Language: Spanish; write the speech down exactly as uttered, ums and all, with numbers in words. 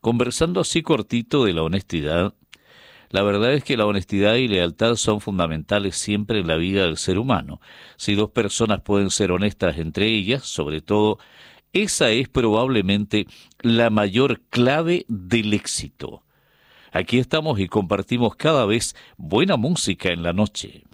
conversando así cortito de la honestidad. La verdad es que la honestidad y lealtad son fundamentales siempre en la vida del ser humano. Si dos personas pueden ser honestas entre ellas, sobre todo, esa es probablemente la mayor clave del éxito. Aquí estamos y compartimos cada vez buena música en la noche.